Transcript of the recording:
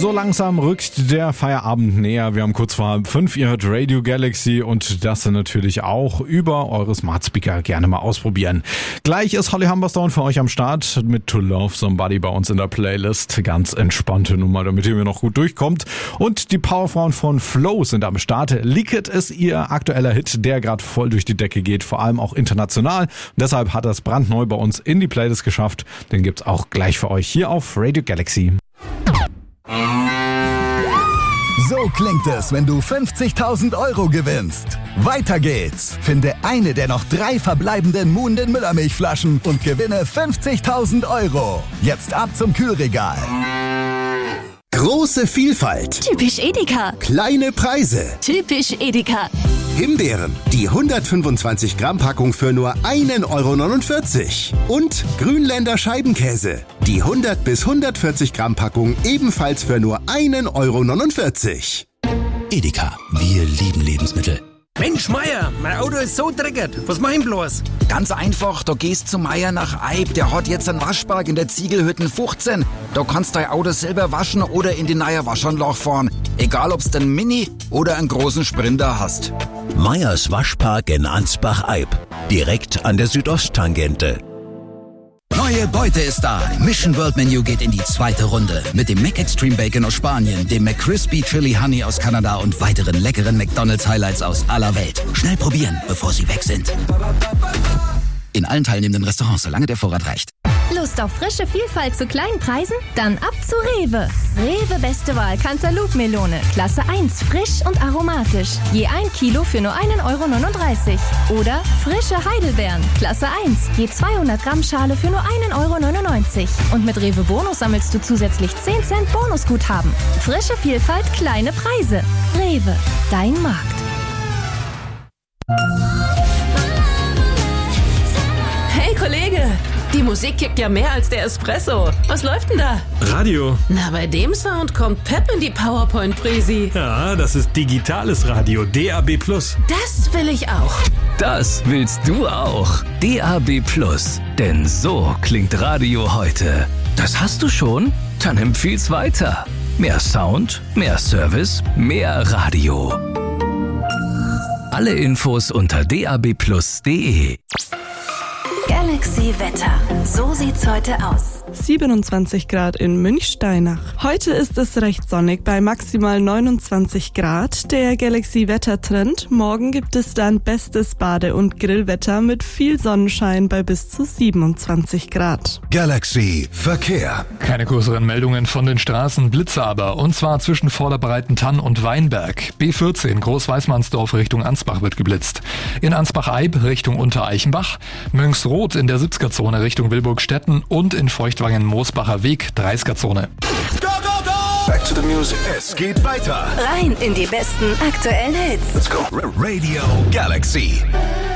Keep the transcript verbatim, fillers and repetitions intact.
So langsam rückt der Feierabend näher. Wir haben kurz vor halb fünf. Ihr hört Radio Galaxy und das dann natürlich auch über eure Smart Speaker gerne mal ausprobieren. Gleich ist Holly Humberstone für euch am Start mit To Love Somebody bei uns in der Playlist. Ganz entspannte Nummer, damit ihr mir noch gut durchkommt. Und die Powerfrauen von Flow sind am Start. Liquid ist ihr aktueller Hit, der gerade voll durch die Decke geht, vor allem auch international. Und deshalb hat er es brandneu bei uns in die Playlist geschafft. Den gibt's auch gleich für euch hier auf Radio Galaxy. So klingt es, wenn du fünfzigtausend Euro gewinnst. Weiter geht's. Finde eine der noch drei verbleibenden Muhnden Müllermilchflaschen und gewinne fünfzigtausend Euro. Jetzt ab zum Kühlregal. Große Vielfalt. Typisch Edeka. Kleine Preise. Typisch Edeka. Himbeeren, die hundertfünfundzwanzig Gramm Packung für nur einen Euro neunundvierzig. Und Grünländer Scheibenkäse, die hundert bis hundertvierzig Gramm Packung ebenfalls für nur einen Euro neunundvierzig. Edeka, wir lieben Lebensmittel. Mensch, Meier, mein Auto ist so dreckig. Was mach ich bloß? Ganz einfach, da gehst zu Meier nach Eib. Der hat jetzt einen Waschpark in der Ziegelhütten fünfzehn. Da kannst dein Auto selber waschen oder in die neue Waschanlage fahren. Egal, ob's den Mini oder einen großen Sprinter hast. Meyers Waschpark in Ansbach-Eib. Direkt an der Südosttangente. Neue Beute ist da. Mission World Menu geht in die zweite Runde. Mit dem McExtreme Bacon aus Spanien, dem McCrispy Chili Honey aus Kanada und weiteren leckeren McDonald's Highlights aus aller Welt. Schnell probieren, bevor sie weg sind. In allen teilnehmenden Restaurants, solange der Vorrat reicht. Lust auf frische Vielfalt zu kleinen Preisen? Dann ab zu Rewe. Rewe beste Wahl Cantaloupe-Melone. Klasse eins, frisch und aromatisch. Je ein Kilo für nur einen Euro neununddreißig. Oder frische Heidelbeeren. Klasse eins, je zweihundert Gramm Schale für nur einen Euro neunundneunzig. Und mit Rewe Bonus sammelst du zusätzlich zehn Cent Bonusguthaben. Frische Vielfalt, kleine Preise. Rewe, dein Markt. Hey Kollege, die Musik kickt ja mehr als der Espresso. Was läuft denn da? Radio. Na, bei dem Sound kommt Pep in die PowerPoint-Präsi. Ja, das ist digitales Radio, D A B Plus. Das will ich auch. Das willst du auch. D A B Plus. Denn so klingt Radio heute. Das hast du schon? Dann empfiehl's weiter. Mehr Sound, mehr Service, mehr Radio. Alle Infos unter d a b plus punkt d e. Galaxy Wetter. So sieht's heute aus. siebenundzwanzig Grad in Münchsteinach. Heute ist es recht sonnig bei maximal neunundzwanzig Grad. Der Galaxy-Wetter-Trend. Morgen gibt es dann bestes Bade- und Grillwetter mit viel Sonnenschein bei bis zu siebenundzwanzig Grad. Galaxy Verkehr. Keine größeren Meldungen von den Straßen, Blitze aber. Und zwar zwischen Vorderbreitentann und Weinberg. B vierzehn Großweißmannsdorf Richtung Ansbach wird geblitzt. In Ansbach-Eib Richtung Untereichenbach. Mönchsroth in der siebziger-Zone Richtung Wilburgstetten und in Feuchtwangen-Moosbacher Weg dreißiger-Zone. Go, go, go! Back to the music. Es geht weiter. Rein in die besten aktuellen Hits. Let's go. Radio Galaxy.